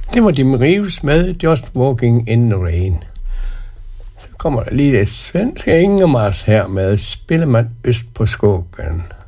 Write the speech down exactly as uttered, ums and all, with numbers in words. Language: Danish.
Det var Dim Reeves med Just Walking in the Rain. Så kommer der lige et svensk Ingemars her med Spillemand Øst på Skågen.